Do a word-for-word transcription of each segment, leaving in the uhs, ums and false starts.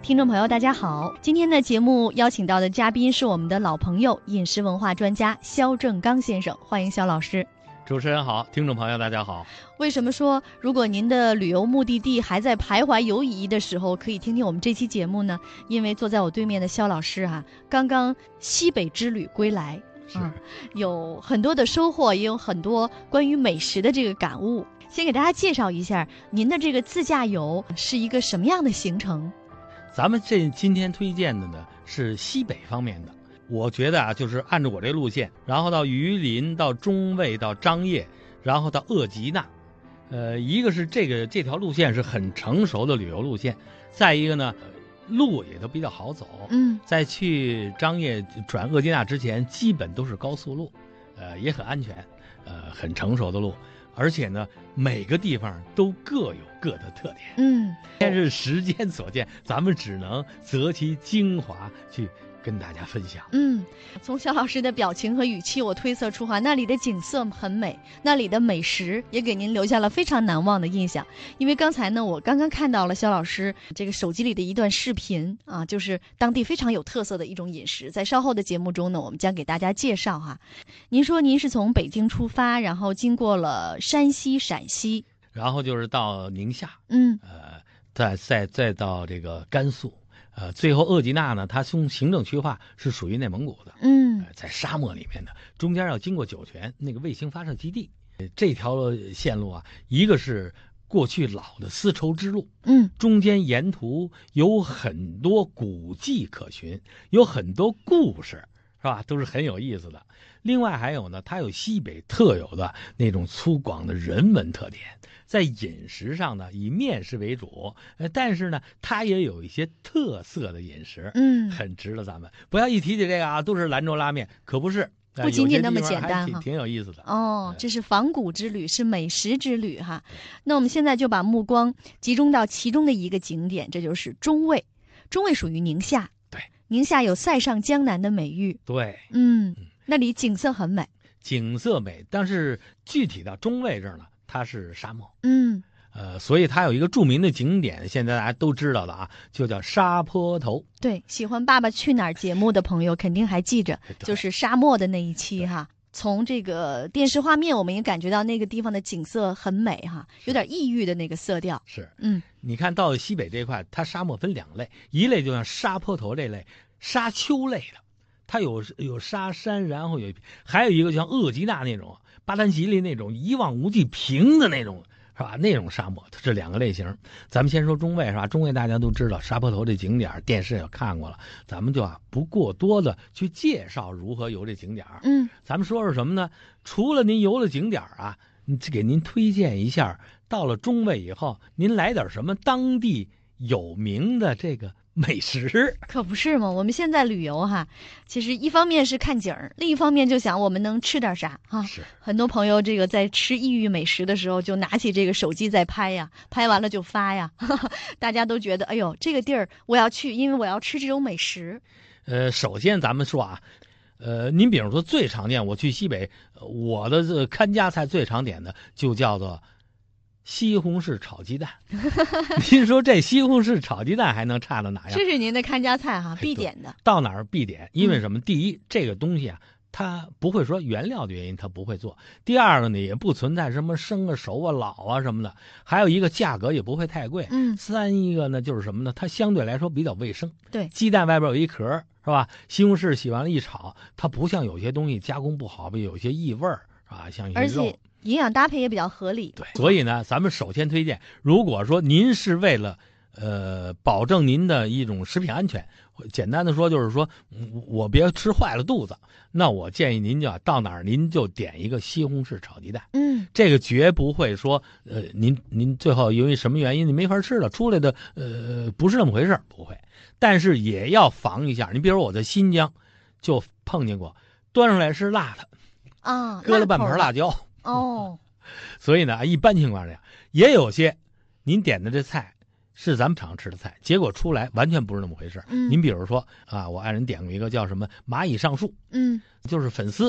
听众朋友大家好，今天的节目邀请到的嘉宾是我们的老朋友，饮食文化专家肖正刚先生，欢迎肖老师。 主持人好，听众朋友大家好。 为什么说如果您的旅游目的地还在徘徊犹疑的时候，可以听听我们这期节目呢？因为坐在我对面的肖老师啊，刚刚西北之旅归来， 是、 嗯、有很多的收获，也有很多关于美食的这个感悟。先给大家介绍一下您的这个自驾游是一个什么样的行程？ 咱们这今天推荐的呢是西北方面的，我觉得啊，就是按照我这路线，然后到榆林，到中卫，到张掖，然后到鄂吉纳。呃，一个是这个这条路线是很成熟的旅游路线，再一个呢，路也都比较好走。 嗯， 在去张掖转鄂吉纳之前，基本都是高速路，呃，也很安全，呃，很成熟的路。而且呢，每个地方都各有各的特点。 嗯， 但是时间所限，咱们只能择其精华去跟大家分享。 嗯，从肖老师的表情和语气，我推测出哈，那里的景色很美，那里的美食也给您留下了非常难忘的印象。因为刚才呢，我刚刚看到了肖老师这个手机里的一段视频啊，就是当地非常有特色的一种饮食，在稍后的节目中呢，我们将给大家介绍哈。您说您是从北京出发，然后经过了山西、陕西， 然后就是到宁夏， 嗯， 呃，再再再到这个甘肃。呃，最后鄂吉纳呢，它从行政区划是属于内蒙古的， 嗯、 呃，在沙漠里面的，中间要经过酒泉那个卫星发射基地。呃、这条线路啊，一个是过去老的丝绸之路， 嗯， 中间沿途有很多古迹可循，有很多故事，是吧？都是很有意思的。另外还有呢，它有西北特有的那种粗犷的人文特点。在饮食上呢，以面食为主，呃，但是呢，它也有一些特色的饮食， 嗯， 很值得咱们不要一提起这个啊，都是兰州拉面，可不是，呃、 不仅仅那么简单哈， 挺有意思的哦。这是仿古之旅，是美食之旅哈。那我们现在就把目光集中到其中的一个景点，这就是中卫。中卫属于宁夏， 对， 宁夏有塞上江南的美誉， 对， 嗯，那里景色很美， 景色美，但是具体到中卫这儿呢，它是沙漠， 嗯， 呃，所以它有一个著名的景点，现在大家都知道的啊，就叫沙坡头。 对，喜欢《爸爸去哪儿》节目的朋友肯定还记着，就是沙漠的那一期哈。从这个电视画面，我们也感觉到那个地方的景色很美哈，有点异域的那个色调。 是， 嗯， 你看到西北这块，它沙漠分两类，一类就像沙坡头这类，沙丘类的，它有有沙山，然后有还有一个像鄂吉纳那种。巴丹吉林那种一望无际平的那种，是吧？那种沙漠，它是两个类型。咱们先说中卫，是吧？中卫大家都知道，沙坡头这景点，电视也看过了，咱们就啊不过多的去介绍如何游这景点。 嗯， 咱们说说什么呢？除了您游了景点啊，给您推荐一下，到了中卫以后，您来点什么当地有名的这个美食。 可不是嘛，我们现在旅游哈，其实一方面是看景儿，另一方面就想我们能吃点啥哈。 是， 很多朋友这个在吃异域美食的时候，就拿起这个手机在拍呀，拍完了就发呀，呵呵，大家都觉得哎呦这个地儿我要去，因为我要吃这种美食。 呃，首先咱们说啊，呃，您比如说最常见，我去西北，我的这看家菜最常点的就叫做西红柿炒鸡蛋。您说这西红柿炒鸡蛋还能差到哪样？ 这是您的看家菜哈，必点的。 到哪儿必点，因为什么？嗯、第一，这个东西啊，它不会说原料的原因，它不会做。第二个呢，也不存在什么生啊、熟啊、老啊什么的。还有一个价格也不会太贵。 嗯。 三一个呢，就是什么呢？它相对来说比较卫生。 对。 鸡蛋外边有一壳，是吧？西红柿洗完了一炒，它不像有些东西加工不好，有些异味儿，是吧？像一些肉。 而且营养搭配也比较合理。 对，所以呢，咱们首先推荐，如果说您是为了呃保证您的一种食品安全，简单的说就是说我别吃坏了肚子，那我建议您就到哪儿您就点一个西红柿炒鸡蛋。 嗯， 这个绝不会说呃您您最后因为什么原因你没法吃了，出来的呃不是那么回事，不会。但是也要防一下，你比如我在新疆就碰见过，端上来是辣的啊， 搁了半盘辣椒。 哦， 所以呢，一般情况下也有些您点的这菜是咱们常吃的菜，结果出来完全不是那么回事。 嗯， 您比如说啊，我爱人点过一个叫什么蚂蚁上树， 嗯， 就是粉丝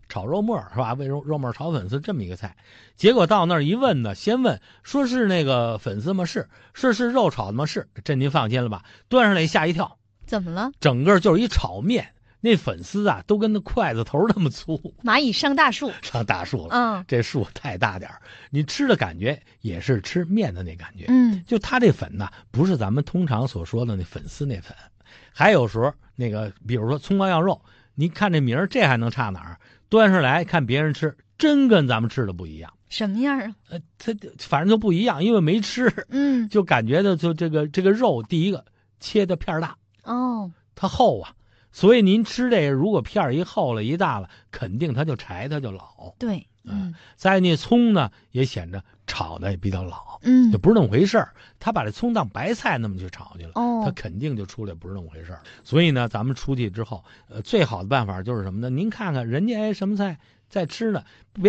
炒肉末是吧？为肉肉末炒粉丝这么一个菜。结果到那儿一问呢，先问说是那个粉丝吗？是，是是肉炒的吗？是，这您放心了吧？端上来吓一跳， 怎么了？ 整个就是一炒面。那粉丝啊，都跟那筷子头那么粗， 蚂蚁上大树， 上大树了。 嗯， 这树太大点儿，你吃的感觉也是吃面的那感觉。 嗯， 就它这粉呢，不是咱们通常所说的那粉丝那粉，还有时候那个，比如说葱花羊肉，你看这名儿，这还能差哪儿？端上来看别人吃，真跟咱们吃的不一样。 什么样啊？ 呃，它反正就不一样，因为没吃， 嗯， 就感觉的就这个这个肉，第一个切的片儿大， 哦， 它厚啊。所以您吃这个，如果片儿一厚了一大了，肯定它就柴，它就老。 对，嗯， 再那葱呢，也显着炒的也比较老， 嗯， 就不是那么回事儿。他把这葱当白菜那么去炒去了， 哦， 他肯定就出来不是那么回事儿。所以呢，咱们出去之后，呃，最好的办法就是什么呢？您看看人家哎什么菜在吃呢，别。